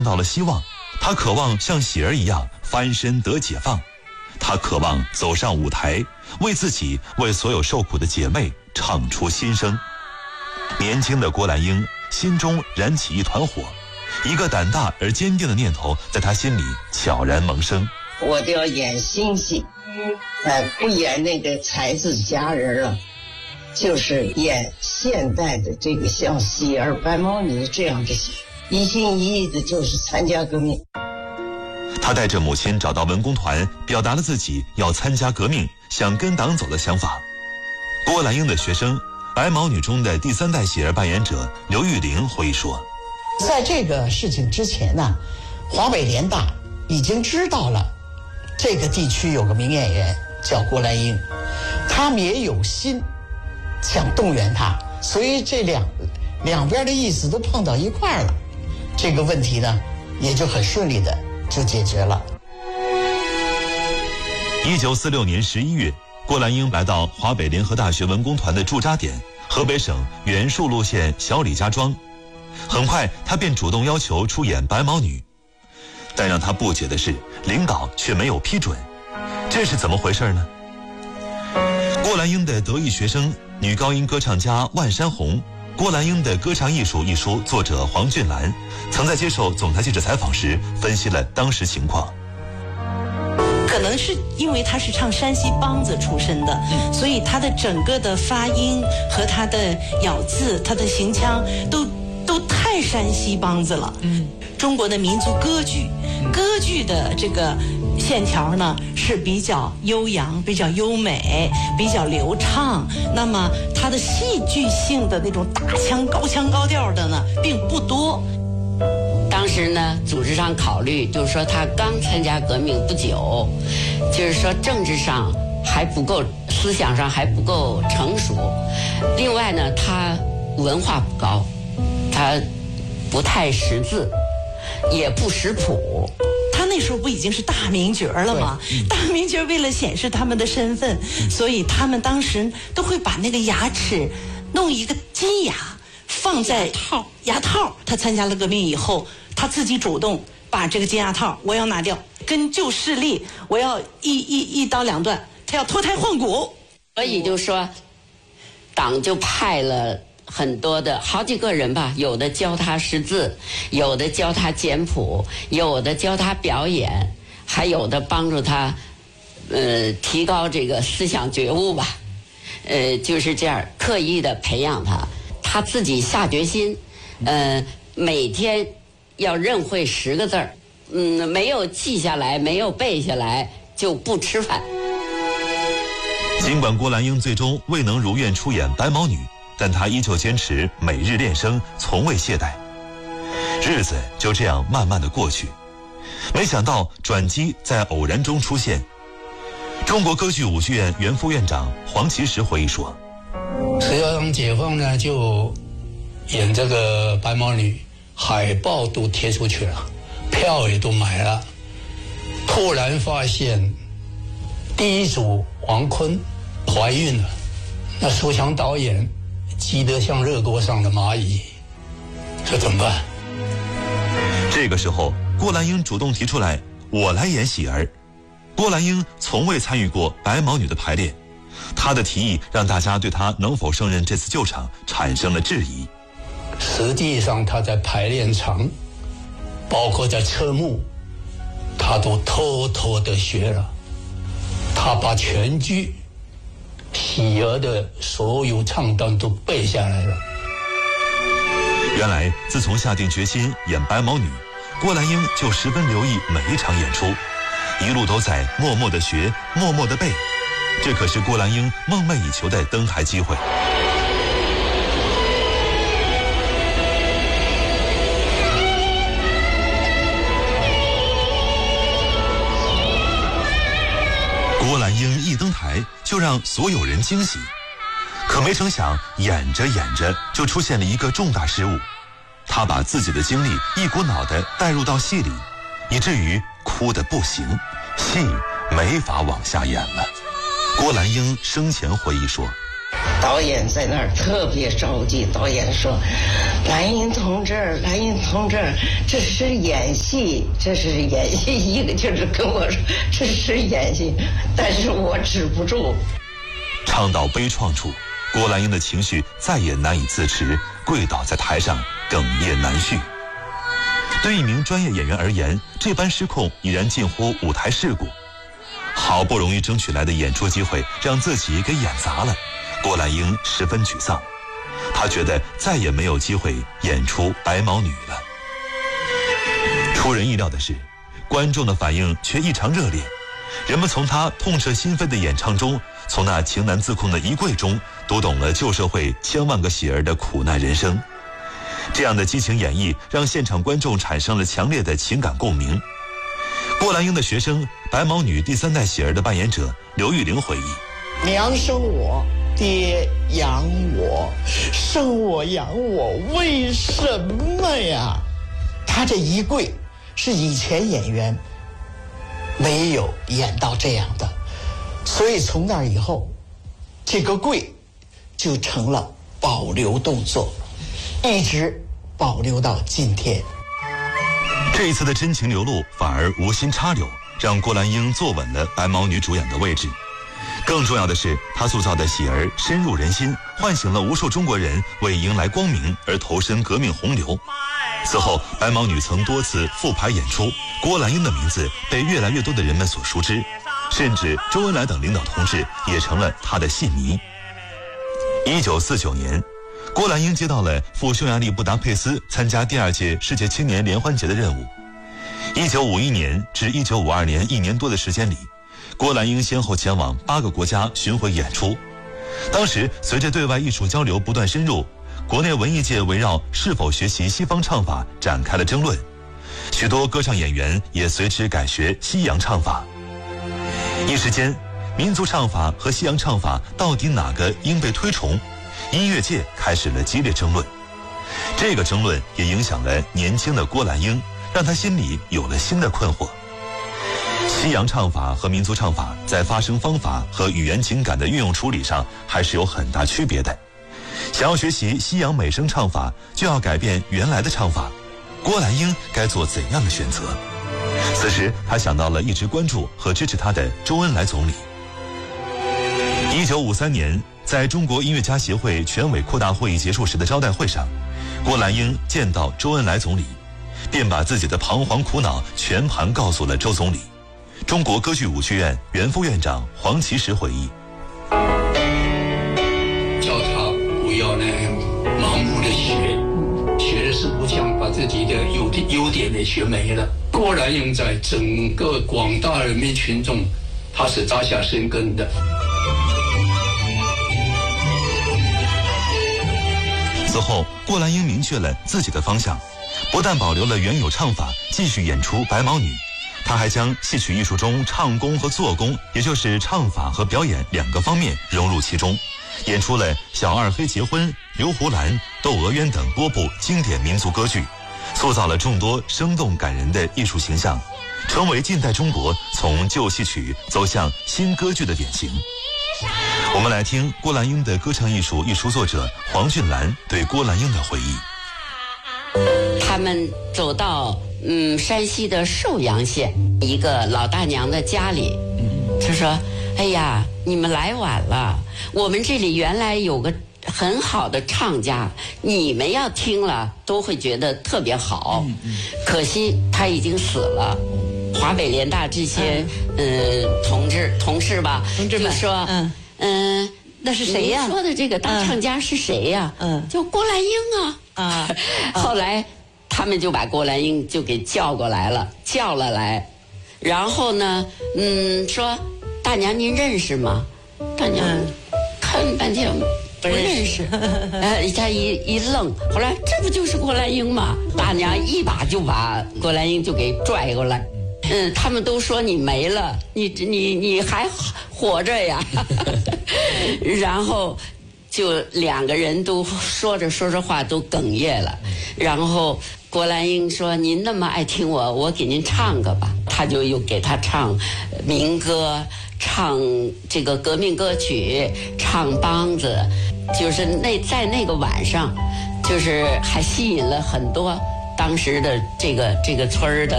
到了希望，他渴望像喜儿一样翻身得解放，他渴望走上舞台，为自己，为所有受苦的姐妹唱出心声。年轻的郭兰英心中燃起一团火，一个胆大而坚定的念头在他心里悄然萌生。 我就要演新戏，不演那个才子佳人了，就是演现代的这个像喜儿、白毛女这样的戏，一心一意的就是参加革命。 他带着母亲找到文工团，表达了自己要参加革命，想跟党走的想法。郭兰英的学生白毛女中的第3代喜儿扮演者刘玉玲回忆说， 在这个事情之前呢，华北联大已经知道了这个地区有个名演员叫郭兰英，他们也有心想动员他，所以这两边的意思都碰到一块儿了，这个问题呢也就很顺利的就解决了。 1946年11月，郭兰英来到华北联合大学文工团的驻扎点河北省原戍路县小李家庄。很快他便主动要求出演白毛女，但让他不解的是，领导却没有批准。这是怎么回事呢？郭兰英的得意学生女高音歌唱家万山红，《郭兰英的歌唱艺术》一书作者黄俊兰曾在接受总台记者采访时分析了当时情况。 可能是因为他是唱山西梆子出身的，所以他的整个的发音和他的咬字、他的行腔都太山西梆子了。中国的民族歌剧的这个线条呢是比较悠扬、比较优美、比较流畅，那么它的戏剧性的那种大腔高调的呢并不多。 当时呢，组织上考虑，就是说他刚参加革命不久，就是说政治上还不够，思想上还不够成熟。另外呢，他文化不高，他不太识字，也不识谱。 他那时候不已经是大名角了吗？大名角为了显示他们的身份，所以他们当时都会把那个牙齿弄一个金牙放在牙套。他参加了革命以后，他自己主动把这个金牙套我要拿掉，跟旧势力我要一刀两断，他要脱胎换骨。 所以就说党就派了很多的好几个人吧，有的教他识字，有的教他简谱，有的教他表演，还有的帮助他提高这个思想觉悟吧。就是这样刻意的培养他，他自己下决心，每天要认会10个字儿，没有记下来，没有背下来就不吃饭。 尽管郭兰英最终未能如愿出演白毛女，但她依旧坚持每日练声，从未懈怠。日子就这样慢慢的过去，没想到转机在偶然中出现。中国歌剧舞剧院原副院长黄奇石回忆说， 只要让解放呢，就演这个白毛女，海报都贴出去了，票也都买了。突然发现第一组王坤怀孕了，那苏强导演急得像热锅上的蚂蚁，这怎么办？ 这个时候郭兰英主动提出来，我来演喜儿。郭兰英从未参与过白毛女的排练，她的提议让大家对她能否胜任这次救场产生了质疑。 实际上她在排练场，包括在侧幕，她都偷偷的学了。她把全剧喜儿的所有唱段都背下来了。 原来自从下定决心演白毛女，郭兰英就十分留意每一场演出，一路都在默默的学，默默的背。这可是郭兰英梦寐以求的登台机会。郭兰英一登台就让所有人惊喜，可没成想演着演着就出现了一个重大失误，她把自己的经历一股脑地带入到戏里，以至于哭得不行，戏没法往下演了。郭兰英生前回忆说， 导演在那儿特别着急，导演说：“兰英同志，兰英同志，这是演戏，这是演戏。”一个劲儿跟我说：“这是演戏。”但是我止不住。 唱到悲怆处，郭兰英的情绪再也难以自持，跪倒在台上，哽咽难续。对一名专业演员而言，这般失控已然近乎舞台事故。好不容易争取来的演出机会，让自己给演砸了。郭兰英十分沮丧，她觉得再也没有机会演出白毛女了。出人意料的是，观众的反应却异常热烈，人们从她痛彻心扉的演唱中，从那情难自控的一跪中，读懂了旧社会千万个喜儿的苦难人生。这样的激情演绎，让现场观众产生了强烈的情感共鸣。郭兰英的学生，白毛女第3代喜儿的扮演者刘玉玲回忆：“ 娘生我，爹养我，生我养我，为什么呀？”他这一跪，是以前演员没有演到这样的，所以从那以后，这个跪就成了保留动作，一直保留到今天。 这一次的真情流露反而无心插柳，让郭兰英坐稳了白毛女主演的位置。更重要的是，她塑造的喜儿深入人心，唤醒了无数中国人为迎来光明而投身革命洪流。此后，白毛女曾多次复排演出，郭兰英的名字被越来越多的人们所熟知，甚至周恩来等领导同志也成了她的戏迷。1949年，郭兰英接到了赴匈牙利布达佩斯参加第2届世界青年联欢节的任务。1951年至1952年1年多的时间里，郭兰英先后前往8个国家巡回演出。当时随着对外艺术交流不断深入，国内文艺界围绕是否学习西方唱法展开了争论，许多歌唱演员也随之改学西洋唱法。一时间，民族唱法和西洋唱法到底哪个应被推崇，音乐界开始了激烈争论。这个争论也影响了年轻的郭兰英，让她心里有了新的困惑。西洋唱法和民族唱法在发声方法和语言情感的运用处理上还是有很大区别的。想要学习西洋美声唱法，就要改变原来的唱法。郭兰英该做怎样的选择？此时，她想到了一直关注和支持她的周恩来总理。1953年，在中国音乐家协会全委扩大会议结束时的招待会上，郭兰英见到周恩来总理，便把自己的彷徨苦恼全盘告诉了周总理。中国歌剧舞剧院原副院长黄奇石回忆：“ 叫他不要那样盲目的学的是不想把自己的优点给学没了。郭兰英在整个广大人民群众，他是扎下深根的。” 此后，郭兰英明确了自己的方向，不但保留了原有唱法，继续演出白毛女，她还将戏曲艺术中唱功和做工，也就是唱法和表演2个方面融入其中，演出了《小二黑结婚》《刘胡兰》《窦娥冤》等多部经典民族歌剧，塑造了众多生动感人的艺术形象，成为近代中国从旧戏曲走向新歌剧的典型。我们来听郭兰英的歌唱艺术艺术作者黄俊兰对郭兰英的回忆。 他们走到山西的寿阳县一个老大娘的家里，他说：“哎呀，你们来晚了，我们这里原来有个很好的唱家，你们要听了都会觉得特别好，可惜他已经死了。”华北联大这些同事吧，就说那是谁呀？ 你说的这个大唱家是谁呀？就郭兰英啊。后来他们就把郭兰英就给叫了来，然后呢，说大娘您认识吗？大娘看半天不认识，他一愣，后来这不就是郭兰英吗？大娘一把就把郭兰英就给拽过来。他们都说你没了，你还活着呀？然后就2个人都说着话都哽咽了。然后郭兰英说：“您那么爱听我给您唱个吧。” 他就又给他唱民歌，唱这个革命歌曲，唱梆子，就是在那个晚上，就是还吸引了很多当时的这个村儿的